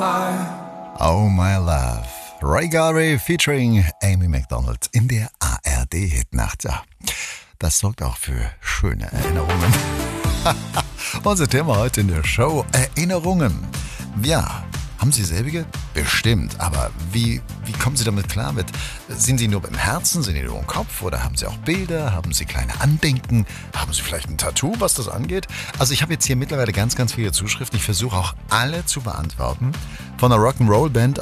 Oh My Love. Ray Garvey featuring Amy Macdonald in der ARD-Hitnacht. Ja, das sorgt auch für schöne Erinnerungen. Unser Thema heute in der Show: Erinnerungen. Ja, haben Sie selbige? Bestimmt. Aber wie kommen Sie damit klar? Sind Sie nur beim Herzen, sind Sie nur im Kopf? Oder haben Sie auch Bilder? Haben Sie kleine Andenken? Haben Sie vielleicht ein Tattoo, was das angeht? Also ich habe jetzt hier mittlerweile ganz, ganz viele Zuschriften. Ich versuche auch alle zu beantworten. Von einer Rock'n'Roll-Band